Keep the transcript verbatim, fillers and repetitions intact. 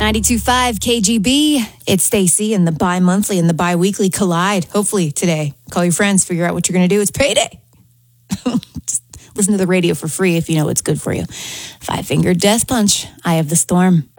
ninety-two point five K G B. It's Stacy, and the bi-monthly and the bi-weekly collide. Hopefully today. Call your friends, figure out what you're going to do. It's payday. Just listen to the radio for free if you know what's good for you. Five Finger Death Punch, Eye of the Storm.